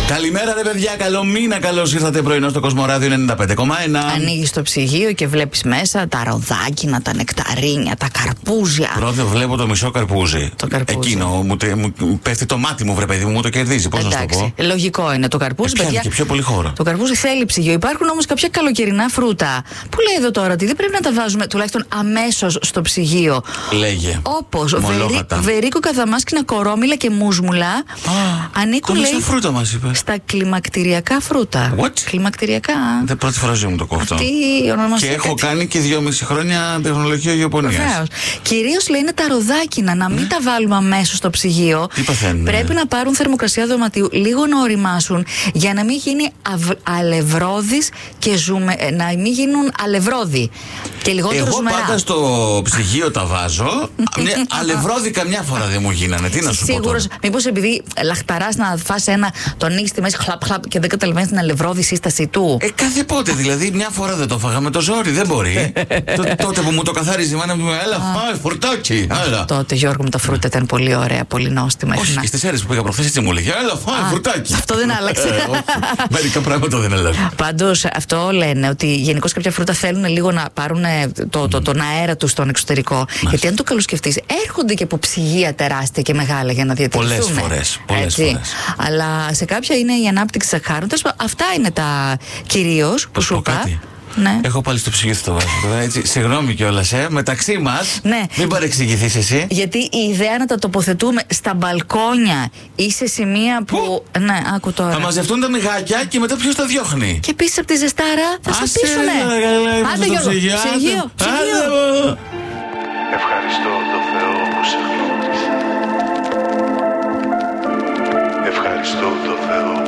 Καλημέρα, ρε παιδιά. Καλό μήνα. Καλώς ήρθατε πρωινό στο Κοσμοράδιο 95,1. Ανοίγεις το ψυγείο και βλέπεις μέσα τα ροδάκινα, τα νεκταρίνια, τα καρπούζια. Πρώτα βλέπω το μισό καρπούζι. Το καρπούζι. Εκείνο μου πέφτει το μάτι μου, βρε παιδί μου το κερδίζει. Πώς να σου το πω. Λογικό είναι το καρπούζι, παιδιά. Και πιο πολύ χώρο. Το καρπούζι θέλει ψυγείο. Υπάρχουν όμως κάποια καλοκαιρινά φρούτα που λέει εδώ τώρα ότι δεν πρέπει να τα βάζουμε τουλάχιστον αμέσως στο ψυγείο. Λέγε. Όπως βερίκο, καδαμάσκηνα, κορόμιλα και μούσμουλα. Ανήκουν, λέει, φρούτα μας είπε. στα κλιμακτηριακά φρούτα. What? Κλιμακτηριακά. Δεν πρώτη φορά ζωή μου το κόφτω. Και έχω κάνει και 2,5 χρόνια τεχνολογία γεωπονίας. Κυρίως λέει είναι τα ροδάκινα, να μην τα βάλουμε αμέσως στο ψυγείο. Τι παθαίνουν? Πρέπει να πάρουν θερμοκρασία δωματίου, λίγο να οριμάσουν, για να μην γίνει αλευρώδης και να μην γίνουν αλευρώδη. Και λιγότερο ζουμερά. Εγώ πάντα στο ψυγείο τα βάζω. Αλευρώδη καμιά φορά δεν μου γίνανε. Τι να σου πω. Σίγουρος, μήπως επειδή λαχταράς να φας ένα, τον ανοίγεις στη μέση χλαπ και δεν καταλαβαίνεις την αλευρώδη σύσταση του. Κάθε πότε, δηλαδή μια φορά δεν το φάγαμε το ζόρι, δεν μπορεί. Τότε που μου το καθάριζε η μάνα μου, έλα, φάει φουρτάκι. Τότε, Γιώργο μου, τα φρούτα ήταν πολύ ωραία, πολύ νόστιμα. Όχι, και στις αίρες που πήγα προχθές έτσι μου έλεγε, έλα, φάει φουρτάκι. Αυτό δεν άλλαξε. Μερικά πράγματα δεν αλλάζουν. Πάντως, αυτό λένε ότι γενικώς κάποια φρούτα θέλουν λίγο να πάρουν τον αέρα τους στον εξωτερικό. Γιατί αν το καλοσκεφτείς, έρχονται και από ψυγεία τεράστια και μεγάλα για να διατηρηθούν. Πολλές φορές. Αλλά σε κάποια είναι η ανάπτυξη σακχάρων. Αυτά είναι τα κυρίως που σου είπα. Ναι. Έχω πάλι στο ψυγείο το βάζω τώρα, έτσι. Συγγνώμη κιόλας, μεταξύ μας. Ναι. Μην παρεξηγηθείς εσύ. Γιατί η ιδέα να τα τοποθετούμε στα μπαλκόνια ή σε σημεία που. Ναι, άκου τώρα. Θα μαζευτούν τα μυγάκια και μετά ποιος τα διώχνει. Και πίσω από τη ζεστάρα θα σε πείσουνε. Άντε Γιώργο, ψυγείο. Ευχαριστώ το Θεό που σε γνώρισα. Ευχαριστώ το Θεό